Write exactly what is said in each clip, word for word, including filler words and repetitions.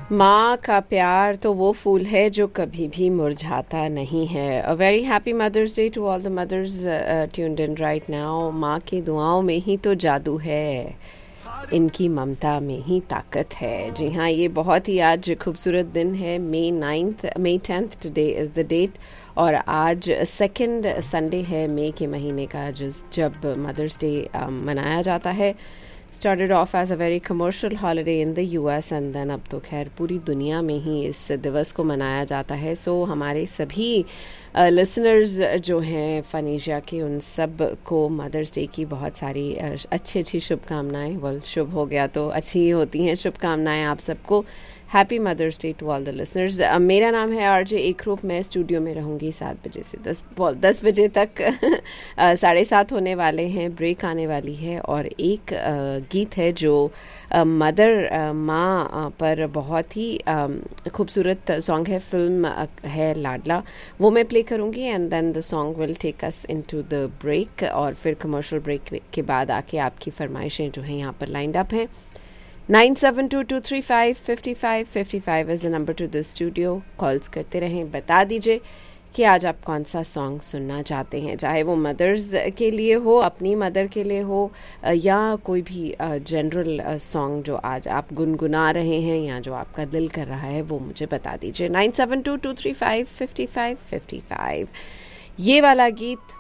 माँ का प्यार तो वो फूल है जो कभी भी मुरझाता नहीं है. A very happy mother's day to all the mother's tuned in right now. माँ की दुआओं में ही तो जादू है, इनकी ममता में ही ताकत है. जी हाँ, ये बहुत ही आज खूबसूरत दिन है. मई ninth May tenth today is the date. और आज सेकंड संडे है मई के महीने का, जिस जब मदर्स डे मनाया जाता है. Started off as a very commercial holiday in the U S and then अब तो खैर पूरी दुनिया में ही इस दिवस को मनाया जाता है. सो so, हमारे सभी लिसनर्स uh, जो हैं फनीजा के, उन सब को मदर्स डे की बहुत सारी uh, अच्छी अच्छी शुभकामनाएं. वेल, शुभ हो गया तो अच्छी ही होती हैं शुभकामनाएं आप सबको. Happy mother's day to all the listeners. मेरा नाम है आरजे एकरूप. मैं स्टूडियो में रहूँगी सात बजे से दस दस बजे तक. साढ़े सात होने वाले हैं, ब्रेक आने वाली है और एक uh, गीत है जो मदर uh, माँ पर बहुत ही uh, खूबसूरत सॉन्ग है. फिल्म uh, है लाडला, वो मैं प्ले करूँगी and then the song will take us into the break. और फिर कमर्शियल ब्रेक के बाद आके आपकी फरमाइशें जो हैं यहाँ पर लाइंड अप हैं. Nine seven to to three five fifty five fifty five is the number two the studio. Calls करते रहें, बता दीजिए कि आज आप कौन सा सॉन्ग सुनना चाहते हैं, चाहे वो मदर्स के लिए हो, अपनी मदर के लिए हो, या कोई भी जनरल सॉन्ग जो आज आप गुनगुना रहे हैं या जो आपका दिल कर रहा है, वो मुझे बता दीजिए. Nine seven to to three five fifty five fifty five. ये वाला गीत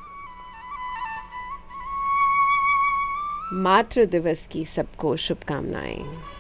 मातृ दिवस की सबको शुभकामनाएं.